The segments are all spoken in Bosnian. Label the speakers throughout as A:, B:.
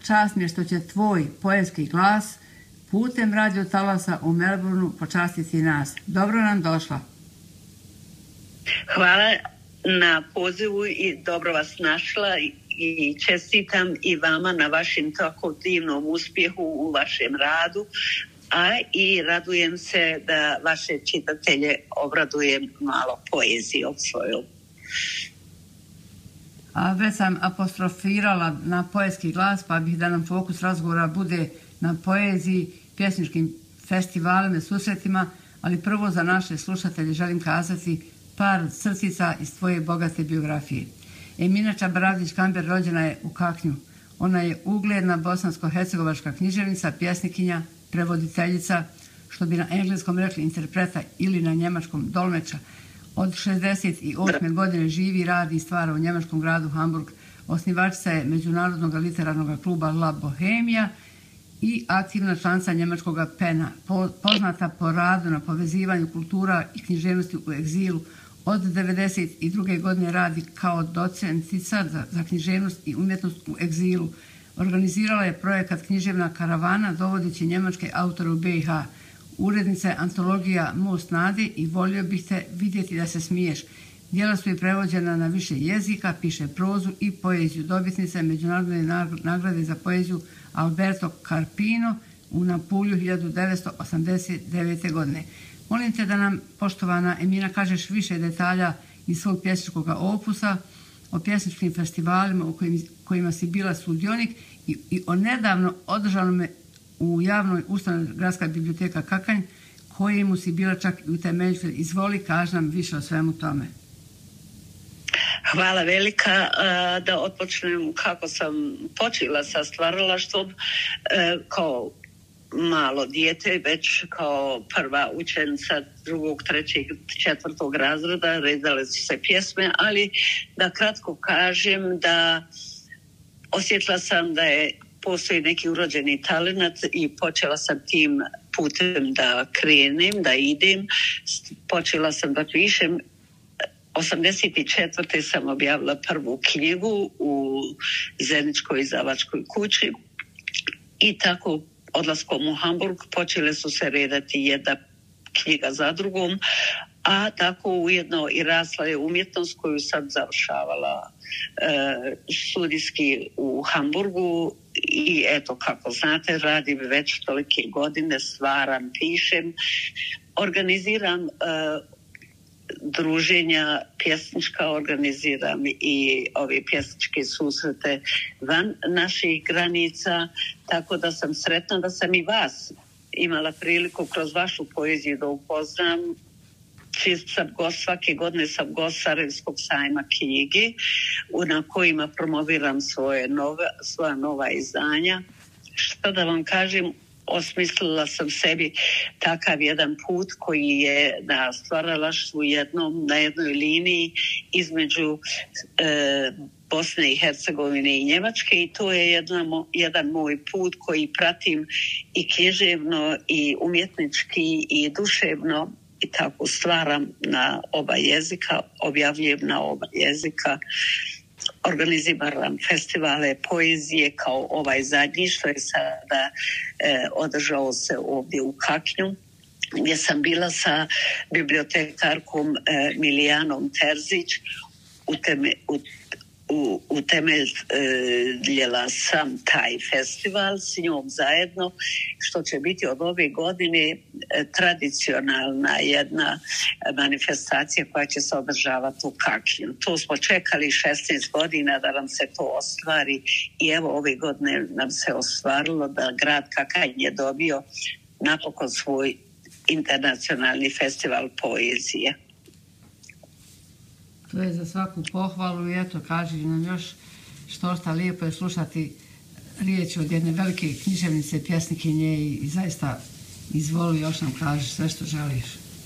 A: Čast mi je što će tvoj poetski glas putem radio talasa u Melbourneu počastiti nas. Dobro nam došla.
B: Hvala na pozivu i dobro vas našla i čestitam i vama na vašem tako divnom uspjehu u vašem radu, a i radujem se da vaše čitatelje obradujem malo poezijom svojom.
A: A već sam apostrofirala na poetski glas, pa bih da nam fokus razgovora bude na poeziji, pjesničkim festivalima i susretima, ali prvo za naše slušatelje želim kazati par crtica iz tvoje bogate biografije. Emina Čabaravdić-Kamber rođena je u Kaknju. Ona je ugledna bosansko-hercegovačka književnica, pjesnikinja, prevoditeljica, što bi na engleskom rekli interpreta ili na njemačkom dolmeča. Od 68. godine živi i radi i stvara u njemačkom gradu Hamburg. Osnivačica je Međunarodnog literarnog kluba La Bohemia i aktivna članica njemačkog PEN-a, poznata po radu na povezivanju kultura i književnosti u egzilu. Od 1992. godine radi kao docentica za književnost i umjetnost u egzilu. Organizirala je projekat Književna karavana dovodeći njemačke autore u BiH. Urednica je antologija Most nade i Volio bih te vidjeti da se smiješ. Djela su i prevođena na više jezika, piše prozu i poeziju. Dobitnica je Međunarodne nagrade za poeziju Alberto Carpino u Napulju 1989. godine. Molim te da nam, poštovana Emina, kažeš više detalja iz svog pjesničkog opusa, o pjesničkim festivalima u kojima si bila sudionik i o nedavno održanom u javnoj ustanovi Gradska biblioteka Kakanj, kojemu si bila čak i utemeljitelj. Izvoli, kaži nam više o svemu tome.
B: Hvala velika. Da otpočnem kako sam počela sa stvaralaštvom kao malo dijete, već kao prva učenica 2., 3., 4. razreda, redale su se pjesme, ali da kratko kažem da osjetila sam da postoji neki urođeni talenat i počela sam tim putem da krenem, da idem. Počela sam da pišem. 1984. sam objavila prvu knjigu u Zeničkoj izdavačkoj kući i tako odlaskom u Hamburg počele su se redati jedna knjiga za drugom, a tako ujedno i rasla je umjetnost koju sam završavala studijski u Hamburgu i eto kako znate radim već tolike godine, stvaram, pišem, organiziram druženja pjesnička, organiziram i ove pjesničke susrete van naših granica, tako da sam sretna da sam i vas imala priliku kroz vašu poeziju da upoznam. Svake godine sam gost Sarajevskog sajma knjige na kojima promoviram svoja nova izdanja. Što da vam kažem, osmislila sam sebi takav jedan put koji je na stvaralaštvu na jednoj liniji između Bosne i Hercegovine i Njemačke i to je jedan moj put koji pratim i književno i umjetnički i duševno i tako stvaram na oba jezika, objavljujem na oba jezika. Organiziram festivale poezije kao ovaj zadnji što je sada održao se ovdje u Kaknju, gdje sam bila sa bibliotekarkom Milijanom Terzić. Utemeljila sam taj festival s njom zajedno, što će biti od ove godine tradicionalna jedna manifestacija koja će se održavati u Kaknju. To smo čekali 16 godina da nam se to ostvari i evo ove godine nam se ostvarilo da grad Kakanj je dobio napokon svoj internacionalni festival poezije.
A: To je za svaku pohvalu i eto, kaži nam još što lijepo je slušati riječ od jedne velike književnice, pjesnikinje i zaista izvoli, još nam kaži sve što želiš.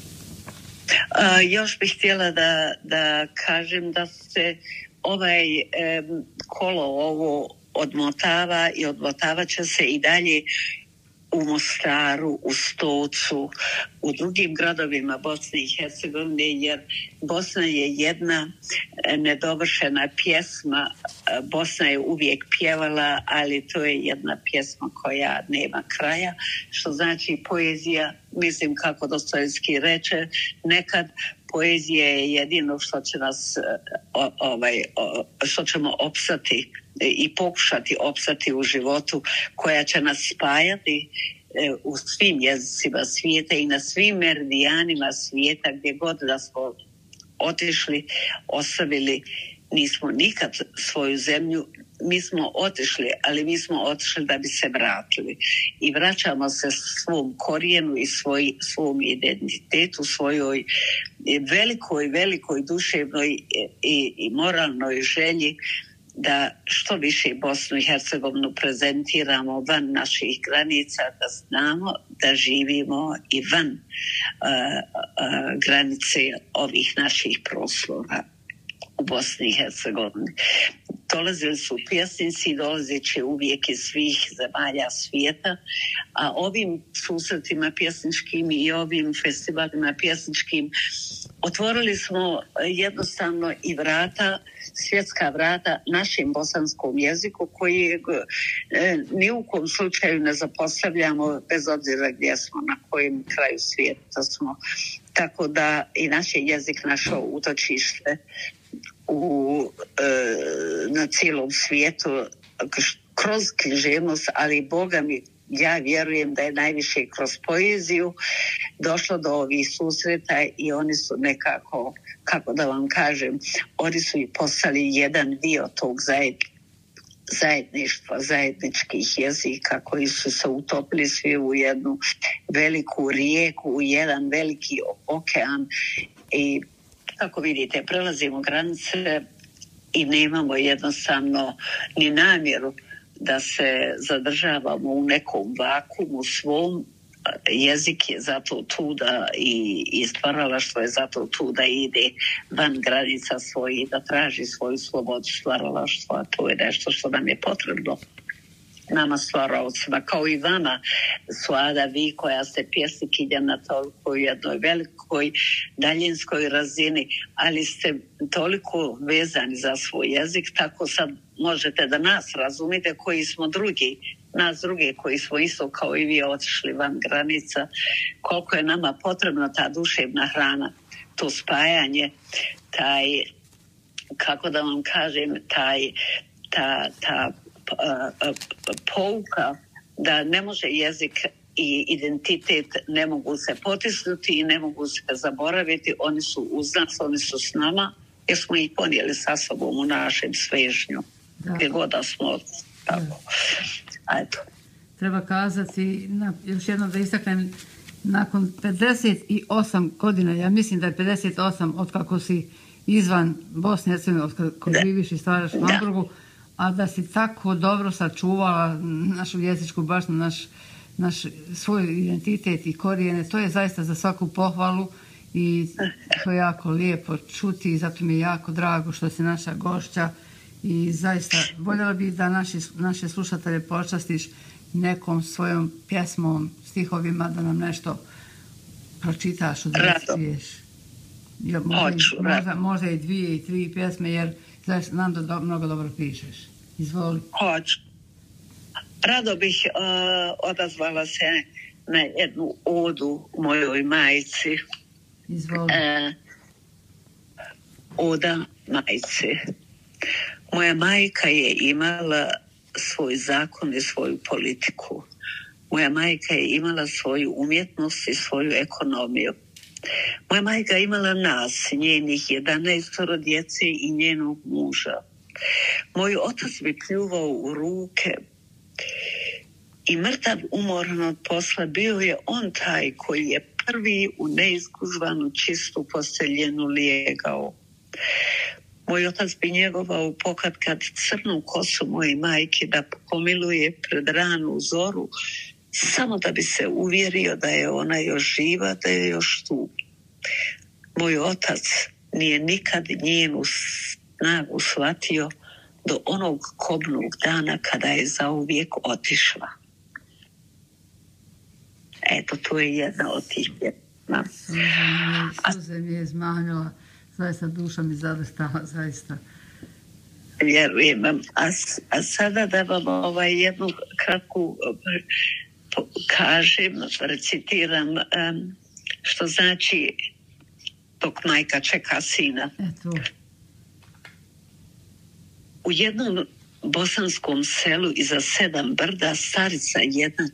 B: Još bih htjela da kažem da se ovaj kolo ovo odmotava i odmotavat će se i dalje u Mostaru, u Stocu, u drugim gradovima Bosne i Hercegovine, jer Bosna je jedna nedovršena pjesma. Bosna je uvijek pjevala, ali to je jedna pjesma koja nema kraja, što znači poezija, mislim kako Dostojevski reče, nekad poezija je jedino što će nas, što ćemo opstati i pokušati opstati u životu, koja će nas spajati u svim jezicima svijeta i na svim meridijanima svijeta, gdje god da smo otišli, ostavili, nismo nikad svoju zemlju, mi smo otišli, ali mi smo otišli da bi se vratili. I vraćamo se svom korijenu i svom identitetu, svojoj velikoj duševnoj i moralnoj želji da što više Bosnu i Hercegovinu prezentiramo van naših granica, da znamo da živimo i van granice ovih naših prostora u Bosni i Hercegovini. Dolazili su pjesnici, dolazit će uvijek iz svih zemalja svijeta, a ovim susretima pjesničkim i ovim festivalima pjesničkim otvorili smo jednostavno i vrata, svjetska vrata našem bosanskom jeziku, koji ni u kom slučaju ne zapostavljamo bez obzira gdje smo, na kojem kraju svijeta smo. Tako da i naš je jezik našao utočište na cijelom svijetu kroz književnost, ali Boga mi, ja vjerujem da je najviše kroz poeziju došlo do ovih susreta i oni su nekako, kako da vam kažem, oni su i postali jedan dio tog zajedništva, zajedničkih jezika koji su se utopili svi u jednu veliku rijeku, u jedan veliki okean. I kako vidite, prelazimo granice i nemamo jednostavno ni namjeru da se zadržavamo u nekom vakuumu svom. Jezik je zato tu da i stvaralaštvo je zato tu da ide van granica svojih, da traži svoju slobodu stvaralaštva. To je nešto što nam je potrebno, nama stvaraocima, kao i vama, Suada, vi koja ste pjesnikinja na toliko jednoj velikoj daljinskoj razini, ali ste toliko vezani za svoj jezik, tako sad možete da nas razumite koji smo drugi, nas druge koji smo isto kao i vi otišli van granica, koliko je nama potrebna ta duševna hrana, to spajanje, taj, kako da vam kažem, ta pouka da ne može jezik i identitet ne mogu se potisnuti i ne mogu se zaboraviti, oni su uz nas, oni su s nama, jer smo ih ponijeli sa sobom u našem svežnju, gdje god da smo tako. Ajde.
A: Treba kazati, još jednom da istaknem, nakon 58 godina, ja mislim da je 58 od kako si izvan Bosne i Hercegovine, od kako živiš i stvaraš u Hamburgu, a da si tako dobro sačuvala našu jezičku baštinu, naš svoj identitet i korijene, to je zaista za svaku pohvalu i to je jako lijepo čuti i zato mi je jako drago što si naša gošća i zaista voljela bih da naše slušatelje počastiš nekom svojom pjesmom, stihovima, da nam nešto pročitaš, odrecuješ. Možda i 2 i 3 pjesme, jer znam da mnogo dobro pišeš. Izvoli.
B: Hoću. Rado bih odazvala se na jednu odu mojoj majci.
A: Izvoli.
B: Oda majci. Moja majka je imala svoj zakon i svoju politiku. Moja majka je imala svoju umjetnost i svoju ekonomiju. Moja majka je imala nas, njenih 11 djece i njenog muža. Moj otac bi pljuvao u ruke i mrtav umoran od posla bio je on taj koji je prvi u neizgužvanu čistu posteljenu lijegao. Moj otac bi njegovao pokatkad crnu kosu moje majke da pomiluje pred ranu zoru, samo da bi se uvjerio da je ona još živa, da je još tu. Moj otac nije nikad njenu snagu shvatio do onog kobnog dana kada je zauvijek otišla. Eto, to je jedna od tih pjesma.
A: Suze mi je zmanjila, zaista duša mi zadrhtala, zaista.
B: Vjerujem vam. A sada da vam jednu kratku kažem, recitiram, što znači dok majka čeka sina.
A: Eto.
B: U jednom bosanskom selu iza 7 brda starica jedna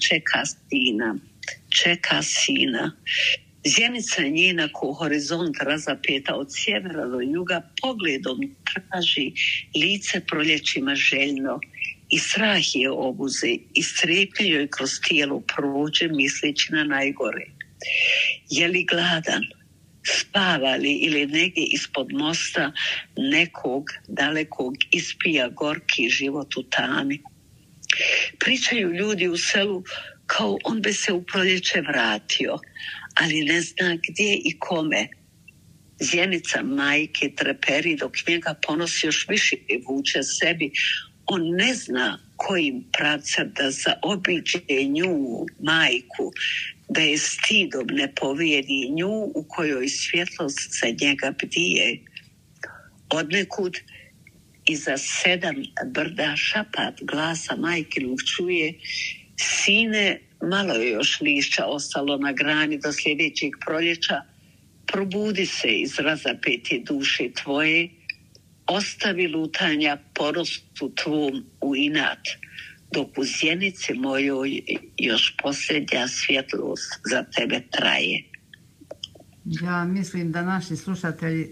B: čeka sina. Zjenica njena ko horizont razapeta od sjevera do juga pogledom traži lice proljećima željno i strah je obuze i strepnje joj kroz tijelo prođe misleći na najgore. Je li gladan? Spava li ili negdje ispod mosta nekog dalekog ispija gorki život u tami? Pričaju ljudi u selu kao on bi se u proljeće vratio, ali ne zna gdje i kome. Zjenica majke treperi dok njega ponosi još više i vuče sebi. On ne zna kojim pravcem da zaobiđe nju, majku, da je stidom ne povijedi nju u kojoj svjetlost za njega bdije. Odnekud iza 7 brda šapat glasa majkinog čuje: sine, malo je još lišća ostalo na grani do sljedećeg proljeća, probudi se iz razapete duše tvoje, ostavi lutanja porostu tvom u inat, dok u zjenici mojoj još posljednja svjetlost za tebe traje.
A: Ja mislim da naši slušatelji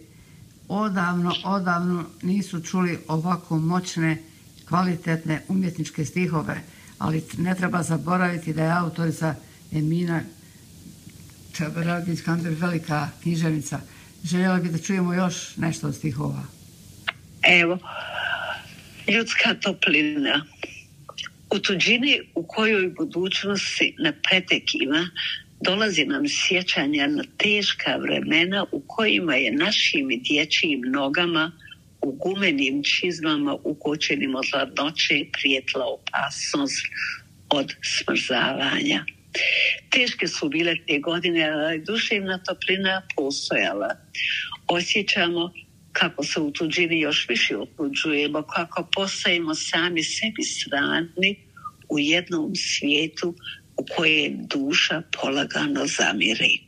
A: odavno nisu čuli ovako moćne, kvalitetne umjetničke stihove, ali ne treba zaboraviti da je autorica Emina Čabaradić-Kanter velika književnica. Željela bih da čujemo još nešto od stihova.
B: Evo, ljudska toplina. U tuđini u kojoj budućnosti na pretek ima, dolazi nam sjećanja na teška vremena u kojima je našim dječjim nogama u gumenim čizmama ukočenim od hladnoće prijetila opasnost od smrzavanja. Teške su bile te godine, ali duševna toplina postojala. Osjećamo kako se u tuđini još više otuđujemo, kako postajemo sami sebi strani u jednom svijetu u kojem duša polagano zamiri.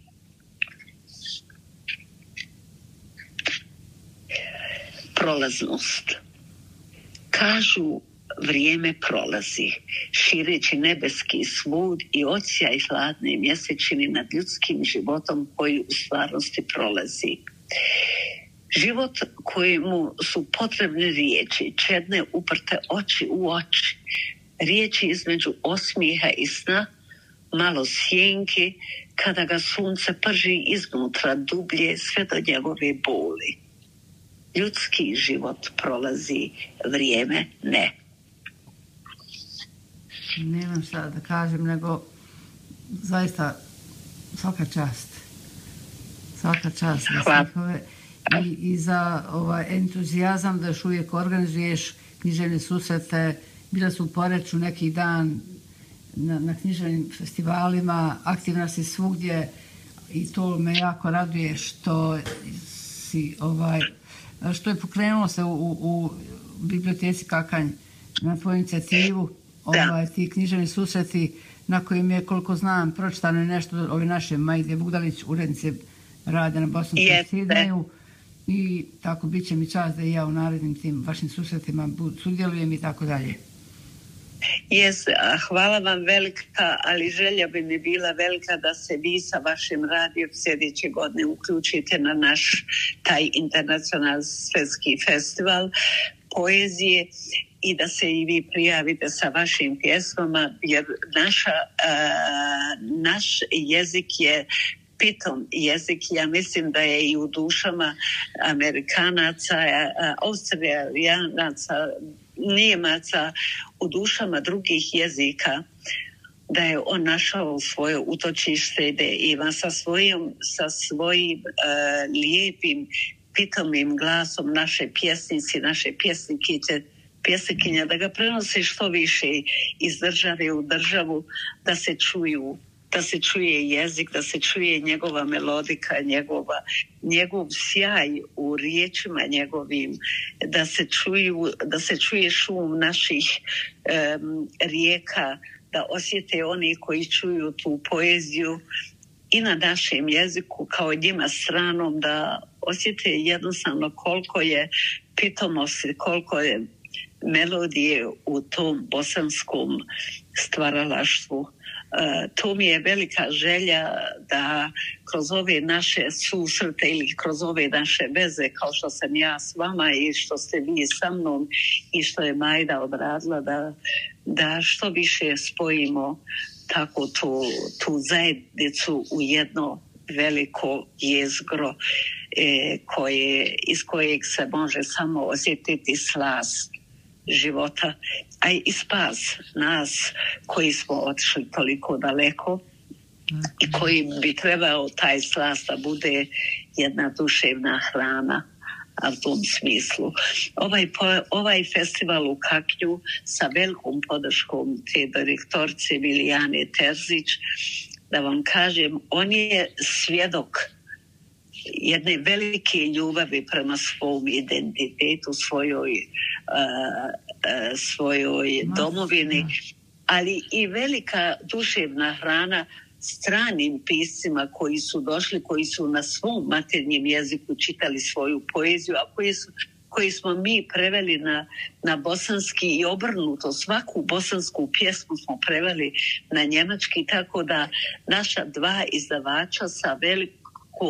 B: Prolaznost. Kažu, vrijeme prolazi, šireći nebeski svud i odsjaj hladne mjesečine nad ljudskim životom koji u stvarnosti prolazi. Život kojemu su potrebne riječi, čedne uprte oči u oči, riječi između osmijeha i sna, malo sjenke, kada ga sunce prži iznutra dublje sve do njegove boli. Ljudski život prolazi, vrijeme ne.
A: Nemam šta da kažem, nego zaista svaka čast. Svaka čast za stihove i za entuzijazam da još uvijek organizuješ književne susrete. Bila su u Poreču neki dan na književnim festivalima, aktivna si svugdje i to me jako raduje što si što je pokrenulo se u biblioteci Kakanj na tvoju inicijativu ti književni susreti na kojim je, koliko znam, pročitano nešto ove naše Majde Bugdalić, urednice rade na Bosanskom Sidneju, i tako bit će mi čast da i ja u narednim tim vašim susretima sudjelujem i tako dalje.
B: Hvala vam velika, ali želja bi mi bila velika da se vi sa vašim radijom sljedeće godine uključite na naš taj internacionalni svjetski festival poezije i da se i vi prijavite sa vašim pjesmama, jer naš jezik je pitom jezik. Ja mislim da je i u dušama Amerikanaca, Austrijanaca, Nijemaca, u dušama drugih jezika, da je on našao svoje utočište, da ima sa svojim lijepim, pitomim glasom naše pjesnici, naše pjesnikinje, da ga prenose što više iz države u državu, da se čuju da se čuje jezik, da se čuje njegova melodika, njegov sjaj u riječima njegovim, da se čuje šum naših rijeka, da osjete oni koji čuju tu poeziju i na našem jeziku kao njima stranom, da osjete jednostavno koliko je pitomosti, koliko je melodije u tom bosanskom stvaralaštvu. To mi je velika želja da kroz ove naše susrete ili kroz ove naše veze, kao što sam ja s vama i što ste vi sa mnom i što je Majda odradila, da što više spojimo tako tu zajednicu u jedno veliko jezgro iz kojeg se može samo osjetiti slast života, a i spas nas koji smo otišli toliko daleko i koji bi trebao taj slast da bude jedna duševna hrana, a u tom smislu. Ovaj festival u Kaknju sa velikom podrškom te direktorice Milijane Terzić, da vam kažem, on je svjedok jedne velike ljubavi prema svom identitetu, svojoj domovini, ali i velika duševna hrana stranim piscima koji su došli, koji su na svom maternjem jeziku čitali svoju poeziju, a koji smo mi preveli na bosanski i obrnuto. Svaku bosansku pjesmu smo preveli na njemački, tako da naša dva izdavača sa velikom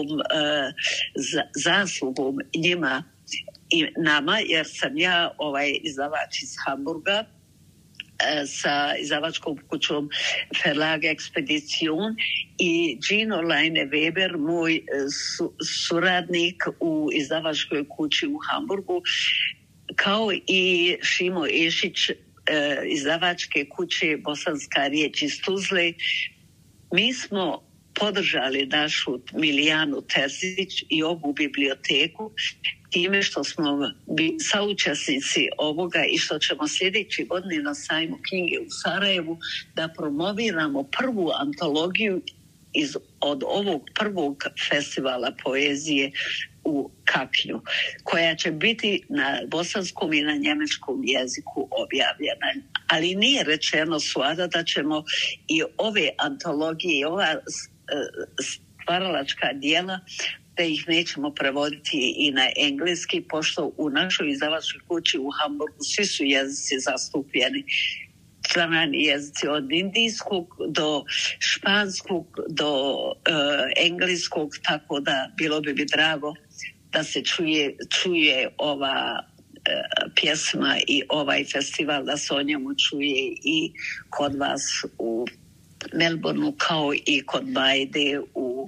B: zaslugom njima i nama, jer sam ja izdavač iz Hamburga sa izdavačkom kućom Verlag Expedition i Gino Leine Weber, moj suradnik u izdavačkoj kući u Hamburgu, kao i Šimo Ešić, izdavačke kuće Bosanska riječ iz Tuzle. Mi smo podržali našu Milijanu Terzić i ovu biblioteku time što smo saučesnici ovoga i što ćemo sljedeći godine na sajmu knjige u Sarajevu da promoviramo prvu antologiju od ovog prvog festivala poezije u Kaknju, koja će biti na bosanskom i na njemačkom jeziku objavljena. Ali nije rečeno, Suada, da ćemo i ove antologije i ova stvaralačka djela da ih nećemo prevoditi i na engleski, pošto u našoj izdavačkoj kući u Hamburgu svi su jezici zastupljeni. Strani jezici od indijskog do španskog do engleskog, tako da bilo bi mi drago da se čuje ova pjesma i ovaj festival, da se o njemu čuje i kod vas u Melbourneu kao i kod Majde u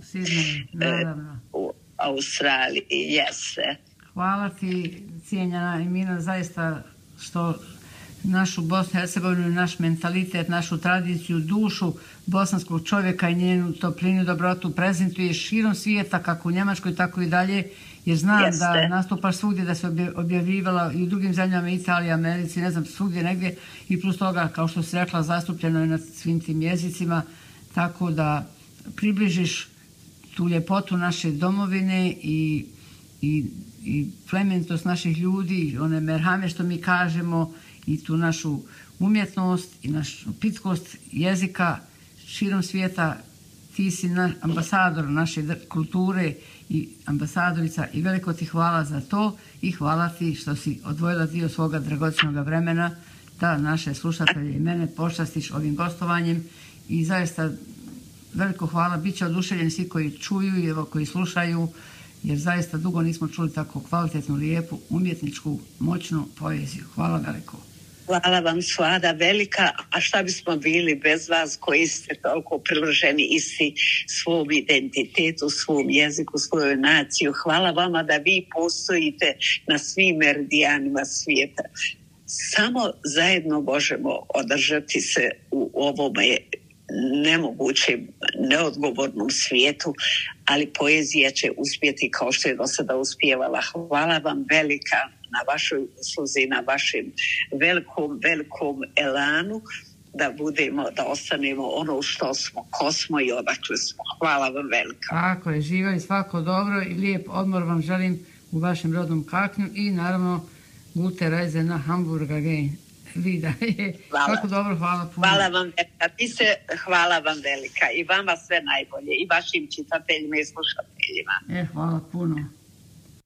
B: Australiji. Jeste.
A: Hvala ti, cijenjena Emina, zaista što našu Bosnu i Hercegovinu, naš mentalitet, našu tradiciju, dušu bosanskog čovjeka i njenu toplinu, dobrotu prezentuješ širom svijeta, kako u Njemačkoj, tako i dalje, jer znam da nastupaš svugdje, da se objavljivala i u drugim zemljama, Italiji, Americi, ne znam, svugdje negdje, i plus toga, kao što si rekla, zastupljeno je na svim tim jezicima, tako da približiš tu ljepotu naše domovine i plemenitost naših ljudi, one merhame što mi kažemo, i tu našu umjetnost i našu pitkost jezika širom svijeta. Ti si ambasador naše kulture i ambasadorica i veliko ti hvala za to i hvala ti što si odvojila dio svoga dragocjenog vremena da naše slušatelje i mene počastiš ovim gostovanjem i zaista veliko hvala. Biće oduševljeni svi koji čuju i evo koji slušaju, jer zaista dugo nismo čuli tako kvalitetnu, lijepu, umjetničku, moćnu poeziju. Hvala veliko.
B: Hvala vam, Suada velika, a šta bismo bili bez vas koji ste toliko priloženi isti svom identitetu, svom jeziku, svojoj naciju. Hvala vama da vi postojite na svim meridijanima svijeta. Samo zajedno možemo održati se u ovome nemogućem, neodgovornom svijetu, ali poezija će uspjeti kao što je do sada uspijevala. Hvala vam velika na vašoj usluzi, na vašem velikom elanu da budemo, da ostanemo ono što smo, ko smo i odakle smo. Hvala vam velika.
A: Tako je, živjeli svako dobro i lijep odmor vam želim u vašem rodnom Kaknju i naravno gute reise na Hamburg again. Vida je. Svako dobro, hvala puno.
B: Hvala vam velika. Hvala vam velika i vama sve najbolje i vašim čitateljima i slušateljima.
A: Hvala puno.